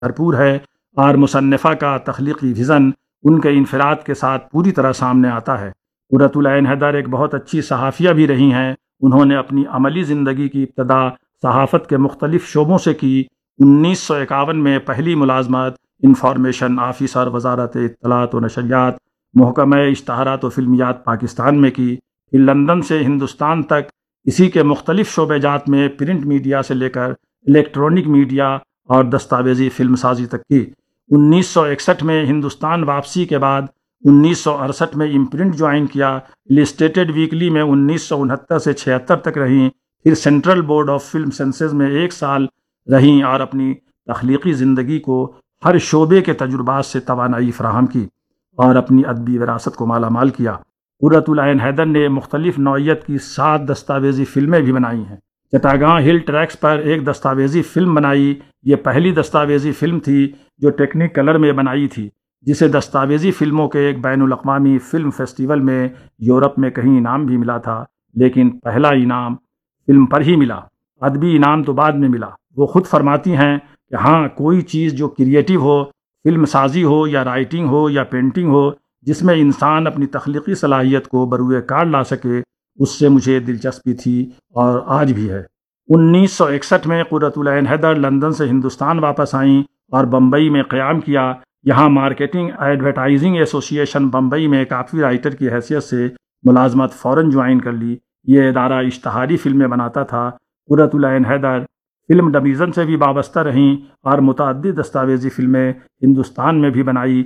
بھرپور ہے اور مصنفہ کا تخلیقی وژن ان کے انفراد کے ساتھ پوری طرح سامنے آتا ہے۔ قرۃ العین حیدر ایک بہت اچھی صحافیہ بھی رہی ہیں۔ انہوں نے اپنی عملی زندگی کی ابتدا صحافت کے مختلف شعبوں سے کی۔ 1951 میں پہلی ملازمت انفارمیشن آفیسر وزارت اطلاعات و نشریات محکمہ اشتہارات و فلمیات پاکستان میں کی، پھر لندن سے ہندوستان تک اسی کے مختلف شعبہ جات میں پرنٹ میڈیا سے لے کر الیکٹرانک میڈیا اور دستاویزی فلم سازی تک کی۔ 1961 میں ہندوستان واپسی کے بعد 1968 میں امپرنٹ جوائن کیا۔ السٹریٹڈ ویکلی میں 1969 سے 76 تک رہیں، پھر central board of film sciences میں 1 سال رہیں اور اپنی تخلیقی زندگی کو ہر شعبے کے تجربات سے توانائی فراہم کی اور اپنی ادبی وراثت کو مالا مال کیا۔ قرۃ العین حیدر نے مختلف نوعیت کی 7 دستاویزی فلمیں بھی بنائی ہیں۔ چٹاگاں ہل ٹریکس پر ایک دستاویزی فلم بنائی۔ یہ پہلی دستاویزی فلم تھی جو ٹیکنیک کلر میں بنائی تھی، جسے دستاویزی فلموں کے ایک بین الاقوامی فلم فیسٹیول میں یورپ میں کہیں انعام بھی ملا تھا، لیکن پہلا انعام فلم پر ہی ملا۔ ادبی انعام تو بعد میں ملا۔ وہ خود فرماتی ہیں کہ ہاں، کوئی چیز جو کریٹیو ہو، فلم سازی ہو یا رائٹنگ ہو یا پینٹنگ ہو، جس میں انسان اپنی تخلیقی صلاحیت کو بروئے کار لا سکے، اس سے مجھے دلچسپی تھی اور آج بھی ہے۔ 1961 میں قرۃ العین حیدر لندن سے ہندوستان واپس آئیں اور بمبئی میں قیام کیا۔ یہاں مارکیٹنگ ایڈورٹائزنگ ایسوسی ایشن بمبئی میں کاپی رائٹر کی حیثیت سے ملازمت فوراً جوائن کر لی۔ یہ ادارہ اشتہاری فلمیں بناتا تھا۔ قرۃ العین حیدر فلم ڈویژن سے بھی وابستہ رہیں اور متعدد دستاویزی فلمیں ہندوستان میں بھی بنائی،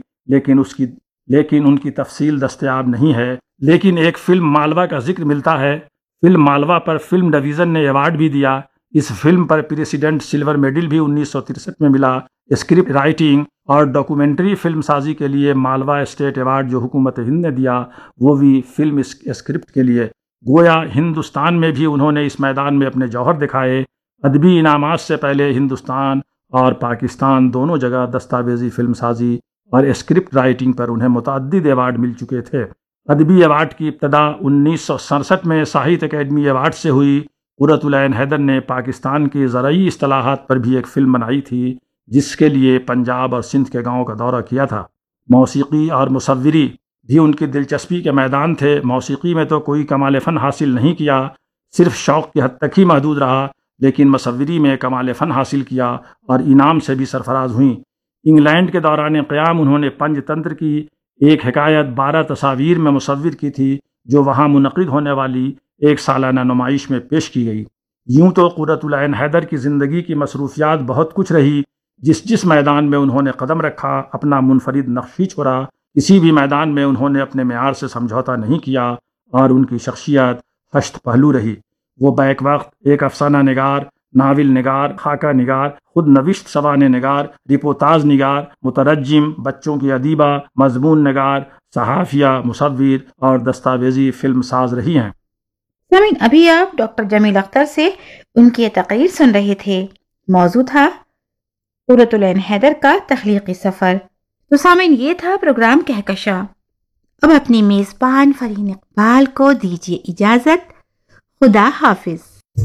لیکن ان کی تفصیل دستیاب نہیں ہے۔ لیکن ایک فلم مالوا کا ذکر ملتا ہے۔ فلم مالوا پر فلم ڈویژن نے ایوارڈ بھی دیا۔ اس فلم پر پریسیڈنٹ سلور میڈل بھی 1963 میں ملا۔ اسکرپٹ رائٹنگ اور ڈاکومنٹری فلم سازی کے لیے مالوا اسٹیٹ ایوارڈ جو حکومت ہند نے دیا، وہ بھی فلم اسکرپٹ کے لیے۔ گویا ہندوستان میں بھی انہوں نے اس میدان میں اپنے جوہر دکھائے۔ ادبی انعامات سے پہلے ہندوستان اور پاکستان دونوں جگہ دستاویزی فلم سازی اور اسکرپٹ رائٹنگ پر انہیں متعدد ایوارڈ مل چکے تھے۔ ادبی ایوارڈ کی ابتدا 1967 میں ساہتیہ اکیڈمی ایوارڈ سے ہوئی۔ قرۃ العین حیدر نے پاکستان کی زرعی اصطلاحات پر بھی ایک فلم بنائی تھی، جس کے لیے پنجاب اور سندھ کے گاؤں کا دورہ کیا تھا۔ موسیقی اور مصوری بھی ان کی دلچسپی کے میدان تھے۔ موسیقی میں تو کوئی کمال فن حاصل نہیں کیا، صرف شوق کی حد تک ہی محدود رہا، لیکن مصوری میں کمال فن حاصل کیا اور انعام سے بھی سرفراز ہوئیں۔ انگلینڈ کے دوران قیام انہوں نے پنج تنتر کی ایک حکایت 12 تصاویر میں مصور کی تھی، جو وہاں منعقد ہونے والی ایک سالانہ نمائش میں پیش کی گئی۔ یوں تو قرۃ العین حیدر کی زندگی کی مصروفیات بہت کچھ رہی۔ جس میدان میں انہوں نے قدم رکھا، اپنا منفرد نقش ہی چھوڑا۔ کسی بھی میدان میں انہوں نے اپنے معیار سے سمجھوتا نہیں کیا اور ان کی شخصیت ہشت پہلو رہی۔ وہ بیک وقت ایک افسانہ نگار، ناول نگار، خاکہ نگار، خود نوشت سوانح نگار، رپورتاژ نگار، مترجم، بچوں کی ادیبہ، مضمون نگار، صحافیہ، مصور اور دستاویزی فلم ساز رہی ہیں۔ سامعین، ابھی آپ ڈاکٹر جمیل اختر سے ان کی تقریر سن رہے تھے۔ موضوع تھا قرۃ العین حیدر کا تخلیقی سفر۔ تو سامعین، یہ تھا پروگرام کہکشاں۔ اب اپنی میزبان فرین اقبال کو دیجیے اجازت۔ خدا حافظ۔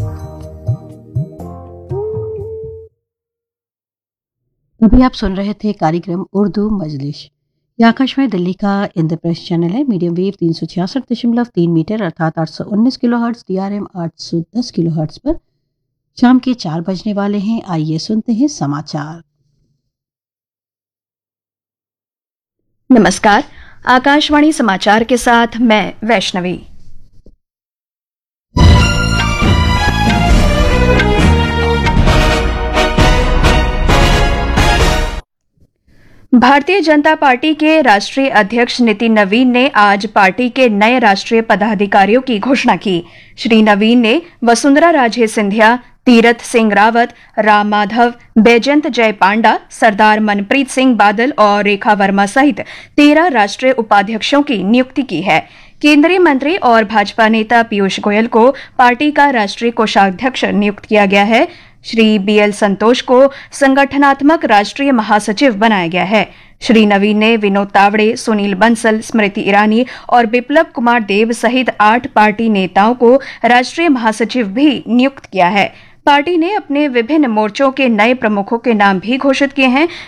ابھی آپ سن رہے تھے کاریکرم اردو مجلس۔ یہ آکاشوانی دلی کا اندر پریس چینل ہے۔ میڈیم ویو 366.3 میٹر ارتھات 819 کلو ہرٹز، DRM 810 کلو ہرٹز پر شام کے 4 بجنے والے ہیں۔ آئیے سنتے ہیں سماچار۔ نمسکار، آکاشوانی سماچار کے ساتھ میں ویشنوی۔ بھارتیہ جنتا پارٹی کے راشٹریہ ادھیکش نتن نوین نے آج پارٹی کے نئے راشٹریہ پدادھیکاریوں کی گھوشنا کی۔ شری نوین نے وسندھرا راجے سندھیا، تیرتھ سنگھ راوت، رام مادھو، بیجنت جے پانڈا، سردار منپریت سنگھ بادل اور ریکھا ورما سہت 13 راشٹریہ اپادھیکشوں کی نیوکتی کی ہے۔ کیندری منتری اور بھاجپا نیتا پیوش گوئل کو پارٹی کا راشٹریہ کوشادھیکش نیوکت کیا گیا ہے۔ شری BL سنتوش کو سنگٹھناتمک راشٹریہ مہاسچیو بنایا گیا ہے۔ شری نوین نے ونود تاوڑے، سنیل بنسل، اسمرتی ایرانی اور بپلب کمار دیو سہت 8 پارٹی نیتاؤں کو راشٹریہ مہاسچیو بھی نیوکت کیا ہے۔ पार्टी ने अपने विभिन्न मोर्चों के नए प्रमुखों के नाम भी घोषित किए हैं,